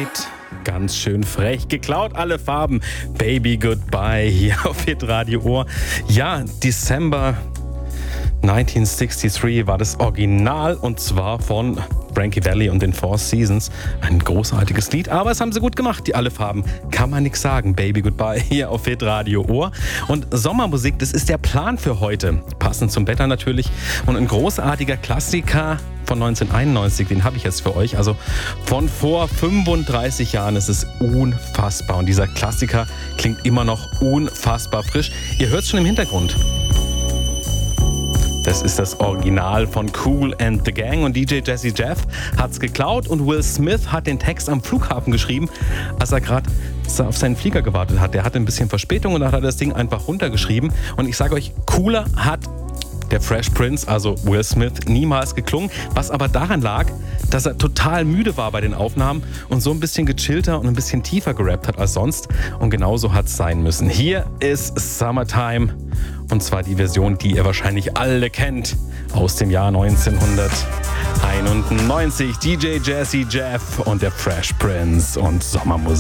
Night. Ganz schön frech. Geklaut alle Farben. Baby Goodbye hier auf Hitradio Ohr. Ja, December 1963 war das Original und zwar von Frankie Valli und den Four Seasons. Ein großartiges Lied, aber es haben sie gut gemacht, die alle Farben. Kann man nichts sagen. Baby Goodbye hier auf Hitradio Ohr. Und Sommermusik, das ist der Plan für heute. Passend zum Wetter natürlich. Und ein großartiger Klassiker von 1991, den habe ich jetzt für euch. Also von vor 35 Jahren. Es ist unfassbar. Und dieser Klassiker klingt immer noch unfassbar frisch. Ihr hört es schon im Hintergrund. Das ist das Original von Kool and the Gang und DJ Jazzy Jeff hat's geklaut und Will Smith hat den Text am Flughafen geschrieben, als er gerade auf seinen Flieger gewartet hat. Der hatte ein bisschen Verspätung und dann hat er das Ding einfach runtergeschrieben. Und ich sage euch, cooler hat der Fresh Prince, also Will Smith, niemals geklungen. Was aber daran lag, dass er total müde war bei den Aufnahmen und so ein bisschen gechillter und ein bisschen tiefer gerappt hat als sonst. Und genauso hat es sein müssen. Hier ist Summertime. Und zwar die Version, die ihr wahrscheinlich alle kennt, aus dem Jahr 1991. DJ Jazzy Jeff und der Fresh Prince und Sommermusik.